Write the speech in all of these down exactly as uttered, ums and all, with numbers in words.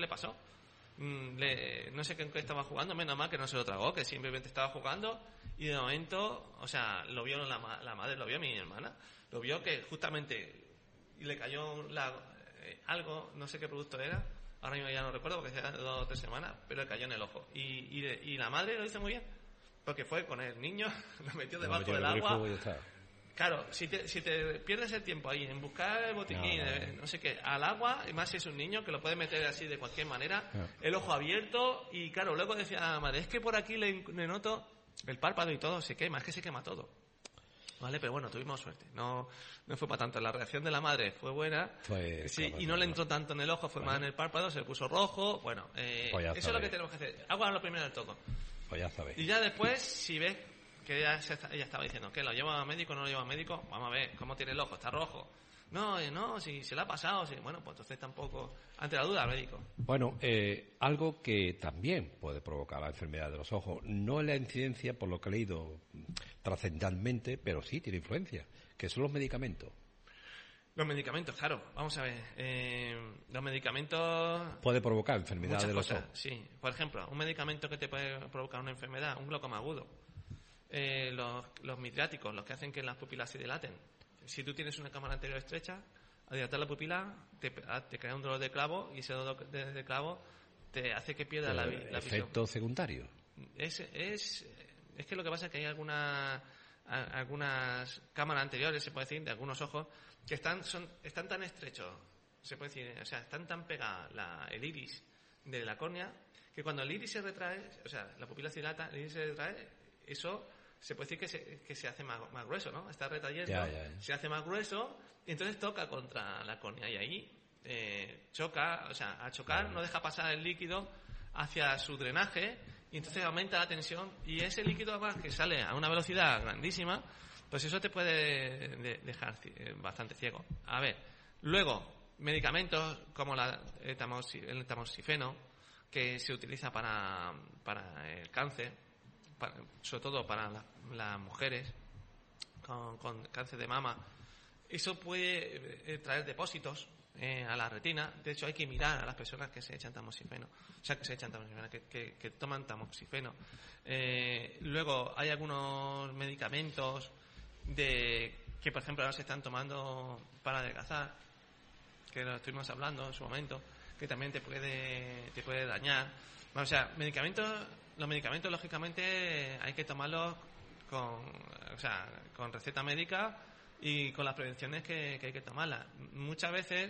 le pasó. Mm, le, no sé qué, qué estaba jugando, menos mal que no se lo tragó, que simplemente estaba jugando y de momento, o sea, lo vio la, la madre, lo vio mi hermana, lo vio que justamente le cayó la, eh, algo, no sé qué producto era, ahora mismo ya no recuerdo porque hace dos o tres semanas, pero le cayó en el ojo. Y, y, de, y la madre lo hizo muy bien, porque fue con el niño, lo metió debajo metió del agua. Claro, si te, si te pierdes el tiempo ahí en buscar el botiquín, no, no, no. no sé qué, al agua, y más si es un niño que lo puede meter así de cualquier manera, no. el ojo abierto, y claro, luego decía la madre, es que por aquí le, le noto el párpado y todo se quema, es que se quema todo. Vale, pero bueno, tuvimos suerte, no no fue para tanto. La reacción de la madre fue buena, fue, sí, y no le entró tanto en el ojo, fue bueno. más en el párpado, se le puso rojo, bueno, eh, pues eso es lo que tenemos que hacer, agua lo primero del todo. Pues ya sabéis. Y ya después, si ves que ella, se, ella estaba diciendo, ¿qué? ¿Lo lleva a médico o no lo lleva a médico? Vamos a ver, ¿cómo tiene el ojo? ¿Está rojo? No, no, si se le ha pasado, si, bueno, pues entonces tampoco, ante la duda, al médico. Bueno, eh, algo que también puede provocar la enfermedad de los ojos, no es la incidencia, por lo que he leído trascendentalmente, pero sí tiene influencia, que son los medicamentos. Los medicamentos, claro, vamos a ver, eh, los medicamentos... Puede provocar enfermedad de los cosas, ojos. Sí, por ejemplo, un medicamento que te puede provocar una enfermedad, un glaucoma agudo, eh, los, los midriáticos, los que hacen que las pupilas se dilaten. Si tú tienes una cámara anterior estrecha, al dilatar la pupila te, te crea un dolor de clavo y ese dolor de, de clavo te hace que pierdas la, la visión. ¿Efecto secundario? Es, es, es que lo que pasa es que hay algunas algunas cámaras anteriores, se puede decir, de algunos ojos, que están son están tan estrechos, se puede decir, o sea, están tan pegadas la, el iris de la córnea, que cuando el iris se retrae, o sea, la pupila se dilata, el iris se retrae, eso... se puede decir que se, que se hace más, más grueso, ¿no? Está retrayendo, ya, ya, ya. se hace más grueso y entonces toca contra la córnea y ahí eh, choca, o sea, al chocar ya, ya. no deja pasar el líquido hacia su drenaje y entonces aumenta la tensión y ese líquido además que sale a una velocidad grandísima, pues eso te puede de, dejar bastante ciego. A ver, luego, medicamentos como la, el, tamoxi, el tamoxifeno, que se utiliza para, para el cáncer, para, sobre todo para la, las mujeres con, con cáncer de mama, eso puede eh, traer depósitos eh, a la retina. De hecho hay que mirar a las personas que se echan tamoxifeno, o sea que se echan tamoxifeno, que, que, que toman tamoxifeno. Eh, luego hay algunos medicamentos de que por ejemplo ahora se están tomando para adelgazar, que lo estuvimos hablando en su momento, que también te puede te puede dañar. O sea, medicamentos, los medicamentos lógicamente hay que tomarlos con, o sea, con receta médica y con las prevenciones que, que hay que tomarlas. Muchas veces,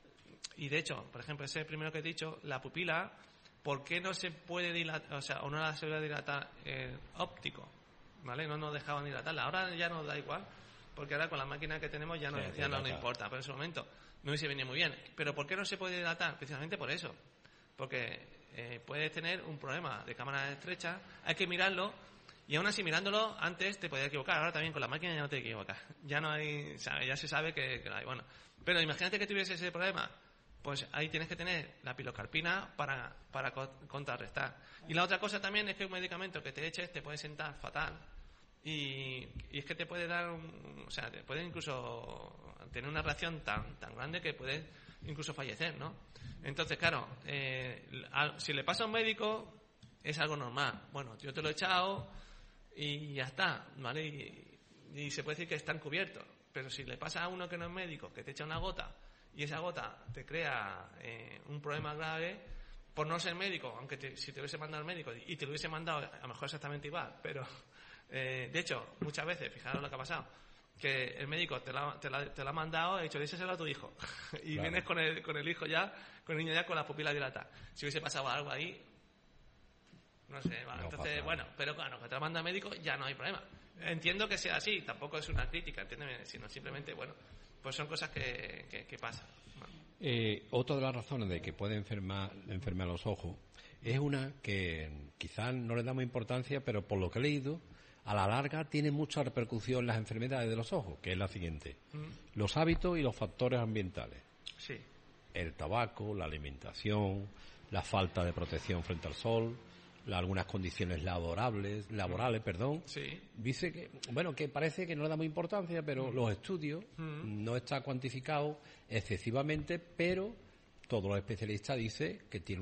y de hecho, por ejemplo, ese primero que he dicho, la pupila, ¿por qué no se puede dilatar, o sea, o no la se puede dilatar el óptico? ¿Vale? No nos dejaban dilatarla. Ahora ya nos da igual, porque ahora con la máquina que tenemos ya no, sí, ya no nos importa, pero en ese momento no hubiese venido muy bien. ¿Pero por qué no se puede dilatar? Precisamente por eso. Porque eh, puedes tener un problema de cámara estrecha, hay que mirarlo, y aún así mirándolo, antes te podías equivocar, ahora también con la máquina ya no te equivocas. Ya no hay, sabe, ya se sabe que, que hay, bueno. Pero imagínate que tuviese ese problema, pues ahí tienes que tener la pilocarpina para, para contrarrestar. Y la otra cosa también es que un medicamento que te eches te puede sentar fatal. Y, y es que te puede dar un, o sea, te puede incluso tener una reacción tan tan grande que puedes incluso fallecer, ¿no? Entonces, claro, eh, si le pasa a un médico es algo normal. Bueno, yo te lo he echado y ya está, ¿vale? Y, y se puede decir que están cubiertos. Pero si le pasa a uno que no es médico, que te echa una gota y esa gota te crea eh, un problema grave, por no ser médico, aunque te, si te hubiese mandado al médico y te lo hubiese mandado a lo mejor exactamente igual, pero eh, de hecho, muchas veces, fijaros lo que ha pasado, que el médico te la, te la, te la ha mandado, ha dicho, díselo a tu hijo y claro. Vienes con el, con el hijo ya, con el niño ya con la pupila dilata. Si hubiese pasado algo ahí, no sé, vale. No entonces, bueno, pero claro, que te la manda el médico ya no hay problema. Entiendo que sea así, tampoco es una crítica, entiéndeme, sino simplemente, bueno, pues son cosas que, que, que pasan. Bueno. Eh, otra de las razones de que puede enfermar, enfermar los ojos es una que quizás no le damos importancia, pero por lo que he leído, a la larga tiene mucha repercusión en las enfermedades de los ojos, que es la siguiente: mm. los hábitos y los factores ambientales. Sí. El tabaco, la alimentación, la falta de protección frente al sol, la, algunas condiciones laborables, laborales, mm. perdón. Sí. Dice que, bueno, que parece que no le damos importancia, pero mm. los estudios mm. no está cuantificado excesivamente, pero todos los especialistas dicen que tiene